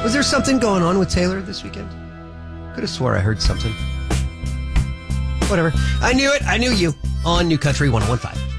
Was there something going on with Taylor this weekend? Could have swore I heard something. Whatever. I knew it. I knew you on New Country 101.5.